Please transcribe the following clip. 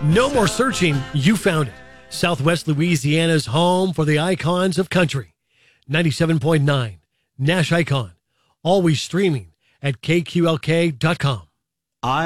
No more searching. You found it. Southwest Louisiana's home for the icons of country. 97.9 Nash Icon. Always streaming at KQLK.com.